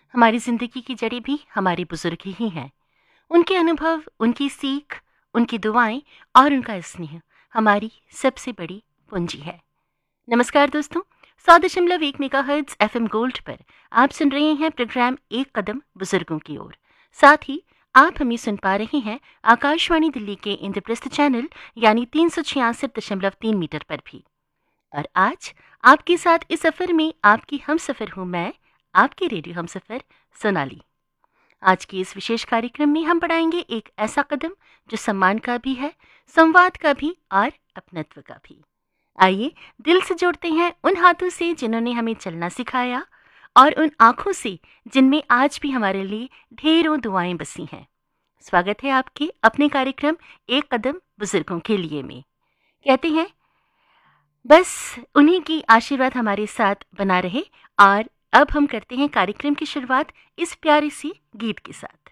हमारी जिंदगी की जड़ें भी हमारे बुजुर्ग ही हैं। उनके अनुभव, उनकी सीख, उनकी दुआएं और उनका स्नेह हमारी सबसे बड़ी पूंजी है। नमस्कार दोस्तों, 100.1 मेगाहर्ट्ज एफएम गोल्ड पर आप सुन रहे हैं प्रोग्राम एक कदम बुजुर्गों की ओर। साथ ही आप हमें सुन पा रहे हैं आकाशवाणी दिल्ली के इंद्रप्रस्थ चैनल यानी 366.3 मीटर पर भी। और आज आपके साथ इस सफर में आपकी हम सफर हूँ मैं, आपकी रेडियो हम सफर सोनाली। आज के इस विशेष कार्यक्रम में हम बढ़ाएंगे एक ऐसा कदम जो सम्मान का भी है, संवाद का भी और अपनत्व का भी। आइए दिल से जोड़ते हैं उन हाथों से जिन्होंने हमें चलना सिखाया और उन आंखों से जिनमें आज भी हमारे लिए ढेरों दुआएं बसी हैं। स्वागत है आपके अपने कार्यक्रम एक कदम बुजुर्गों के लिए में। कहते हैं बस उन्हीं की आशीर्वाद हमारे साथ बना रहे। और अब हम करते हैं कार्यक्रम की शुरुआत इस प्यारे सी गीत के साथ।